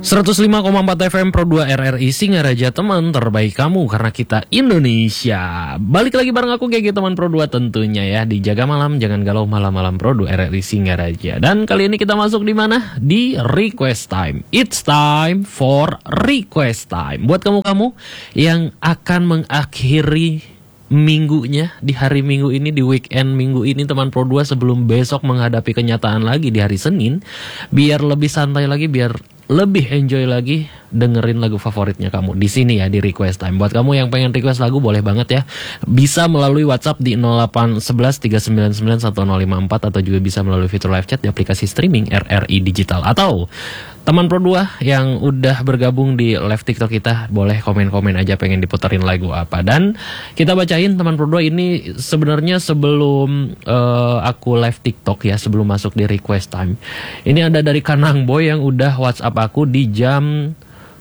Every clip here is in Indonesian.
105,4 FM Pro 2 RRI Singaraja, teman terbaik kamu karena kita Indonesia. Balik lagi bareng aku GG teman Pro 2 tentunya ya. Dijaga malam, jangan galau malam-malam Pro 2 RRI Singaraja. Dan kali ini kita masuk di mana? Di request time. It's time for request time. Buat kamu-kamu yang akan mengakhiri minggunya di hari Minggu ini, di weekend Minggu ini teman Pro 2 sebelum besok menghadapi kenyataan lagi di hari Senin, biar lebih santai lagi, biar lebih enjoy lagi, dengerin lagu favoritnya kamu di sini ya, di request time. Buat kamu yang pengen request lagu boleh banget ya, bisa melalui WhatsApp di 0811 399 1054 atau juga bisa melalui fitur live chat di aplikasi streaming RRI Digital. Atau teman Pro 2 yang udah bergabung di live TikTok kita, boleh komen-komen aja pengen diputerin lagu apa. Dan kita bacain teman Pro 2 ini sebenarnya sebelum aku live TikTok ya, sebelum masuk di request time. Ini ada dari Kanang Boy yang udah WhatsApp aku di jam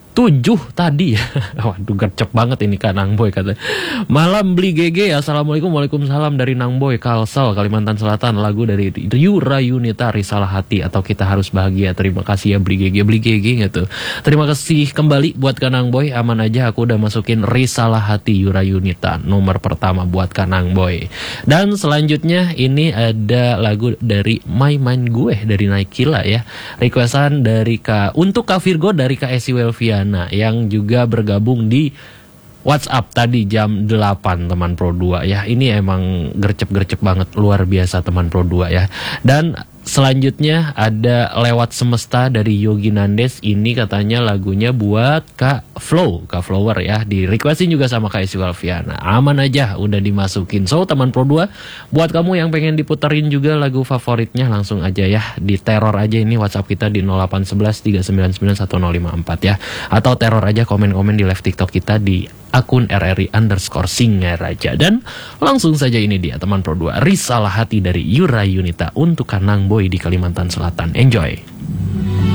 7 tadi ya. Waduh, gercep banget ini Kanang Boy kata. Malam beli GG, assalamualaikum, waalaikumsalam dari Nang Boy, Kalsel, Kalimantan Selatan. Lagu dari Yura Yunita, Risalah Hati atau Kita Harus Bahagia. Terima kasih ya beli GG gitu. Terima kasih kembali buat Kanang Boy. Aman aja, aku udah masukin Risalah Hati Yura Yunita nomor pertama buat Kanang Boy. Dan selanjutnya ini ada lagu dari My Mind Gue dari Naikila ya. Requestan dari untuk Kak Virgo dari Kak Esi Welviana yang juga bergabung di WhatsApp tadi jam 8 teman Pro 2 ya. Ini emang gercep-gercep banget, luar biasa teman Pro 2 ya. Dan selanjutnya ada Lewat Semesta dari Yogi Nandes. Ini katanya lagunya buat Kak Flower ya. Di requestin juga sama Kak Esi Walfiana. Aman aja, udah dimasukin. So teman Pro 2, buat kamu yang pengen diputerin juga lagu favoritnya, langsung aja ya, di teror aja ini WhatsApp kita di 0811 399 1054 ya. Atau teror aja komen-komen di live TikTok kita di akun RRI_Singaraja. Dan langsung saja ini dia teman Pro 2, Risalah Hati dari Yura Yunita untuk Kanang Boy di Kalimantan Selatan. Enjoy.